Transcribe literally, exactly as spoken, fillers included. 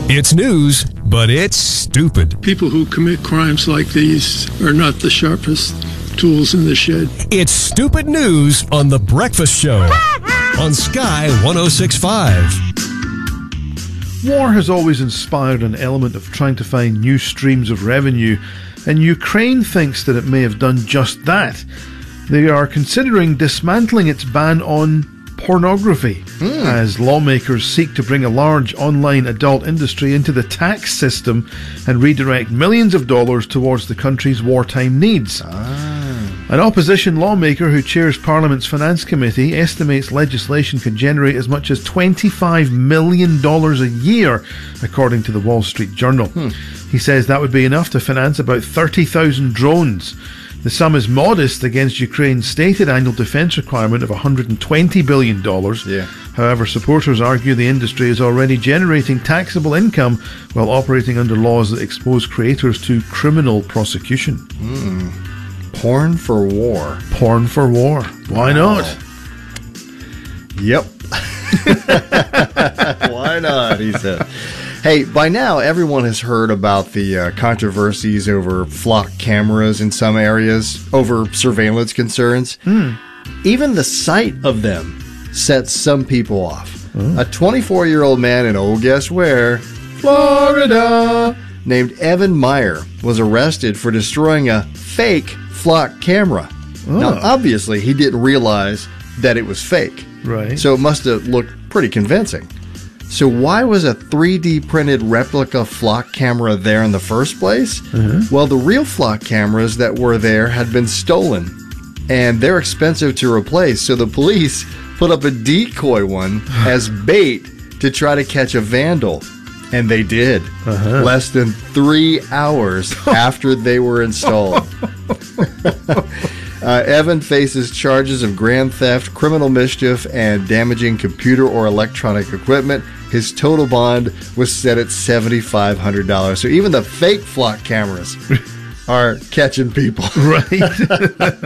It's news, but it's stupid. People who commit crimes like these are not the sharpest tools in the shed. It's stupid news on The Breakfast Show on Sky one oh six point five. War has always inspired an element of trying to find new streams of revenue, and Ukraine thinks that it may have done just that. They are considering dismantling its ban on pornography mm. as lawmakers seek to bring a large online adult industry into the tax system and redirect millions of dollars towards the country's wartime needs. Ah. An opposition lawmaker who chairs Parliament's Finance Committee estimates legislation could generate as much as twenty-five million dollars a year, according to the Wall Street Journal. Hmm. He says that would be enough to finance about thirty thousand drones. The sum is modest against Ukraine's stated annual defence requirement of one hundred twenty billion dollars. Yeah. However, supporters argue the industry is already generating taxable income while operating under laws that expose creators to criminal prosecution. Mm. Porn for war. Porn for war. Why wow. not? Yep. Why not, he said. Hey, by now, everyone has heard about the uh, controversies over flock cameras in some areas, over surveillance concerns. Mm. Even the sight of them sets some people off. Oh. A twenty-four-year-old man in, oh, guess where? Florida! Named Evan Meyer was arrested for destroying a fake flock camera. Oh. Now, obviously, he didn't realize that it was fake. Right. So it must have looked pretty convincing. So why was a three D printed replica flock camera there in the first place? Mm-hmm. Well, the real flock cameras that were there had been stolen, and they're expensive to replace, so the police put up a decoy one as bait to try to catch a vandal, and they did. Uh-huh. Less than three hours after they were installed. Uh, Evan faces charges of grand theft, criminal mischief, and damaging computer or electronic equipment. His total bond was set at seven thousand five hundred dollars. So even the fake flock cameras are catching people. Right.